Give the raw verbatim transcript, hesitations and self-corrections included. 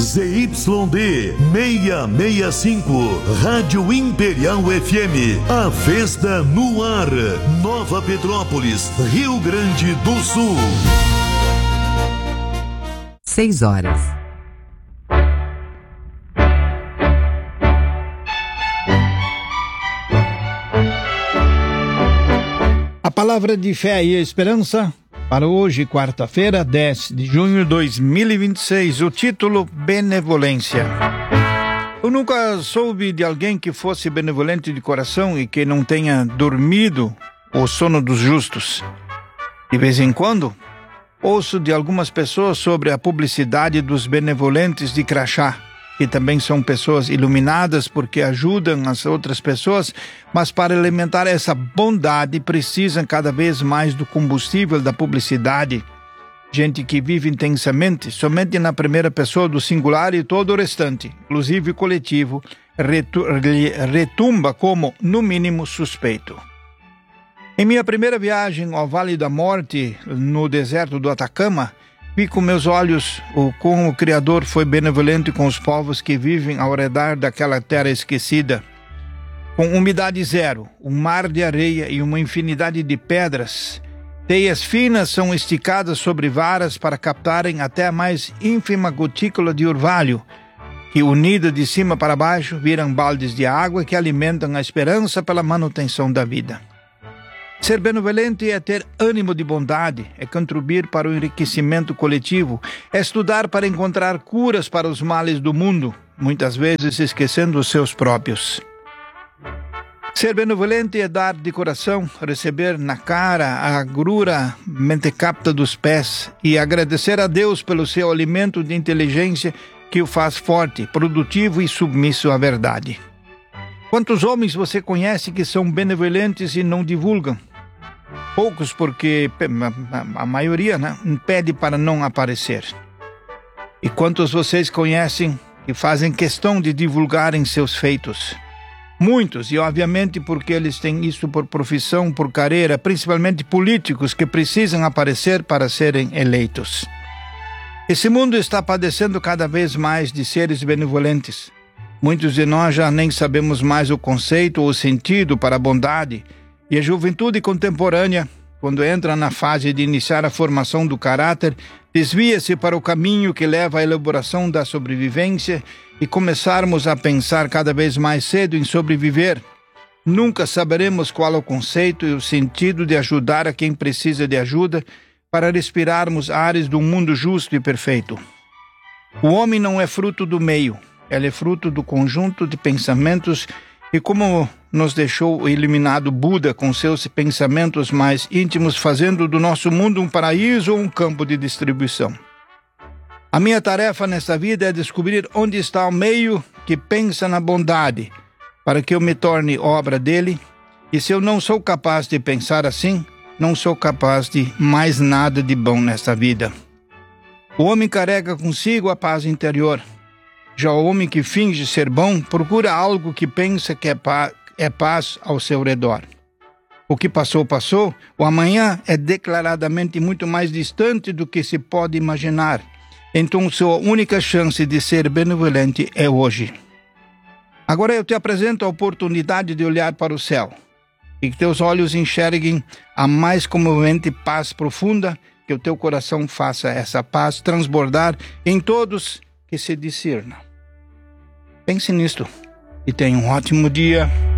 Z Y D seiscentos e sessenta e cinco, Rádio Imperial F M, a festa no ar, Nova Petrópolis, Rio Grande do Sul. Seis horas. A palavra de fé e esperança para hoje, quarta-feira, dez de junho de dois mil e vinte e seis, o título Benevolência. Eu nunca soube de alguém que fosse benevolente de coração e que não tenha dormido o sono dos justos. De vez em quando, ouço de algumas pessoas sobre a publicidade dos benevolentes de crachá, que também são pessoas iluminadas porque ajudam as outras pessoas, mas para alimentar essa bondade precisam cada vez mais do combustível da publicidade. Gente que vive intensamente, somente na primeira pessoa do singular, e todo o restante, inclusive o coletivo, retu- retumba como, no mínimo, suspeito. Em minha primeira viagem ao Vale da Morte, no deserto do Atacama, vi com meus olhos o como o Criador foi benevolente com os povos que vivem ao redor daquela terra esquecida. Com umidade zero, um mar de areia e uma infinidade de pedras, teias finas são esticadas sobre varas para captarem até a mais ínfima gotícula de orvalho, que, unida de cima para baixo, viram baldes de água que alimentam a esperança pela manutenção da vida. Ser benevolente é ter ânimo de bondade, é contribuir para o enriquecimento coletivo, é estudar para encontrar curas para os males do mundo, muitas vezes esquecendo os seus próprios. Ser benevolente é dar de coração, receber na cara a agrura mentecapta dos pés e agradecer a Deus pelo seu alimento de inteligência que o faz forte, produtivo e submisso à verdade. Quantos homens você conhece que são benevolentes e não divulgam? Poucos, porque a maioria, né, pede para não aparecer. E quantos vocês conhecem que fazem questão de divulgarem seus feitos? Muitos, e obviamente porque eles têm isso por profissão, por carreira, principalmente políticos que precisam aparecer para serem eleitos. Esse mundo está padecendo cada vez mais de seres benevolentes. Muitos de nós já nem sabemos mais o conceito ou o sentido para a bondade. E a juventude contemporânea, quando entra na fase de iniciar a formação do caráter, desvia-se para o caminho que leva à elaboração da sobrevivência e começarmos a pensar cada vez mais cedo em sobreviver. Nunca saberemos qual é o conceito e o sentido de ajudar a quem precisa de ajuda para respirarmos ares de um mundo justo e perfeito. O homem não é fruto do meio, ele é fruto do conjunto de pensamentos. E como nos deixou o iluminado Buda com seus pensamentos mais íntimos, fazendo do nosso mundo um paraíso ou um campo de distribuição. A minha tarefa nesta vida é descobrir onde está o meio que pensa na bondade, para que eu me torne obra dele, e se eu não sou capaz de pensar assim, não sou capaz de mais nada de bom nesta vida. O homem carrega consigo a paz interior. Já o homem que finge ser bom procura algo que pensa que é, pa- é paz ao seu redor. O que passou, passou. O amanhã é declaradamente muito mais distante do que se pode imaginar. Então, sua única chance de ser benevolente é hoje. Agora eu te apresento a oportunidade de olhar para o céu e que teus olhos enxerguem a mais comovente paz profunda, que o teu coração faça essa paz transbordar em todos que se discernam. Pense nisto e tenha um ótimo dia.